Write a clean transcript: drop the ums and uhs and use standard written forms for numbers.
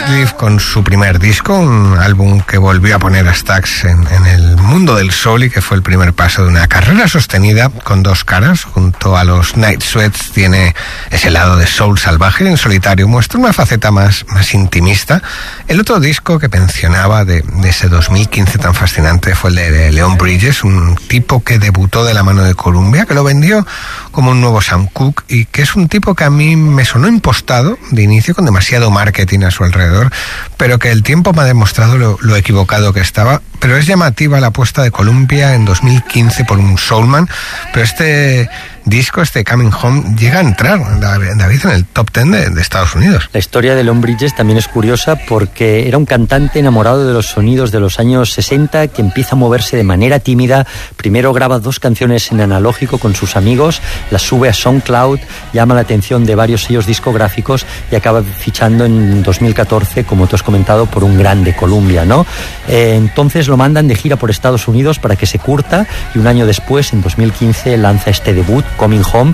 Ratcliffe con su primer disco, un álbum que volvió a poner a Stax en el mundo del soul y que fue el primer paso de una carrera sostenida con dos caras. Junto a los Night Sweats tiene ese lado de soul salvaje. En solitario muestra una faceta más intimista. El otro disco que mencionaba de ese 2015 tan fascinante fue el de Leon Bridges, un tipo que debutó de la mano de Columbia, que lo vendió como un nuevo Sam Cooke y que es un tipo que a mí me sonó impostado de inicio, con demasiado marketing a su alrededor, pero que el tiempo me ha demostrado lo equivocado que estaba. Pero es llamativa la apuesta de Columbia en 2015 por un soulman, pero este disco, este Coming Home, llega a entrar, David, en el top 10 de Estados Unidos. La historia de Leon Bridges también es curiosa porque era un cantante enamorado de los sonidos de los años 60 que empieza a moverse de manera tímida. Primero graba 2 canciones en analógico con sus amigos, las sube a SoundCloud, llama la atención de varios sellos discográficos y acaba fichando en 2014, como tú has comentado, por un grande, Columbia, ¿no? Entonces lo mandan de gira por Estados Unidos para que se curta y un año después, en 2015, lanza este debut, Coming Home,